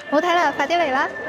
冇睇啦，快啲嚟啦！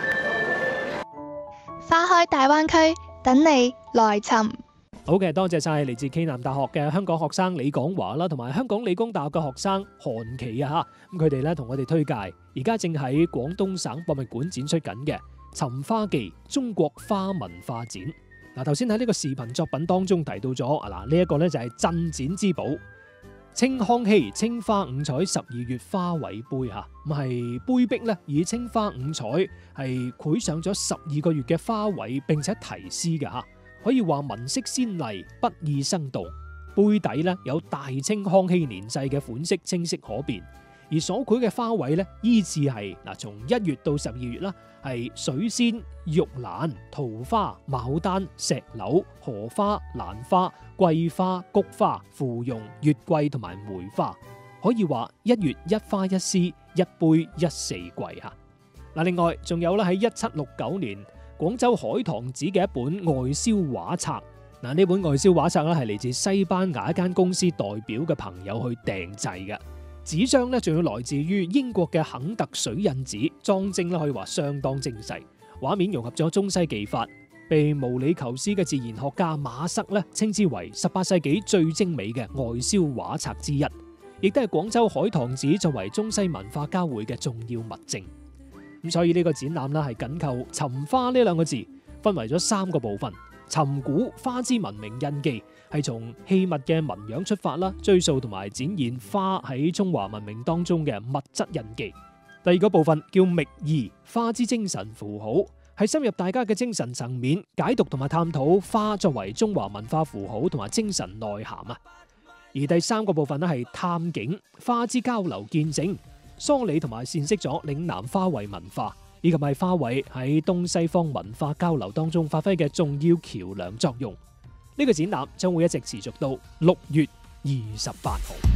花開大灣區，等你來尋。 好嘅，多謝晒嚟自暨南大學嘅香港學生李廣華啦，同埋香港理工大學嘅學生韓琦啊吓，咁佢哋咧同我哋推介，而家正喺廣東省博物館展出緊嘅《尋花記：中國花文化展》。嗱，頭先喺呢個視頻作品當中提到咗呢一個咧就係鎮展之寶清康熙青花五彩12月花卉杯吓，咁係杯壁咧以青花五彩係繪上咗12個月嘅花卉，並且題詩嘅吓。可以話文色鮮麗，筆意生動。杯底咧有大清康熙年制嘅款式，清晰可辨。而所繪嘅花卉咧，依次係從1月到12月啦，係水仙、玉蘭、桃花、牡丹、石榴、荷花、蘭花、桂花、菊花、芙蓉、月桂同埋梅花。可以話1月一花一詩，一杯一四季吓。另外仲有咧喺1769年。廣州海棠寺嘅一本外銷畫冊，呢本外銷畫冊咧係嚟自西班牙一間公司代表嘅朋友去訂製嘅，紙張咧仲要來自於英國嘅肯特水印紙，裝幀咧可以話相當精細，畫面融合咗中西技法，被毛里求斯嘅自然學家馬塞咧稱之為18世紀最精美嘅外銷畫冊之一，亦都係廣州海棠寺作為中西文化交匯嘅重要物證。咁所以呢個展覽啦係緊扣尋花呢兩個字，分為咗3個部分。尋古花之文明印記係從器物嘅紋樣出發啦，追溯同埋展現花喺中華文明當中嘅物質印記。第2個部分叫覓意花之精神符號，係深入大家嘅精神層面，解讀同埋探討花作為中華文化符號同埋精神內涵啊。而第3個部分咧係探景花之交流見證。梳理同埋闡釋咗嶺南花卉文化，以及係花卉喺東西方文化交流當中發揮嘅重要橋樑作用。呢個展覽將會一直持續到6月28號。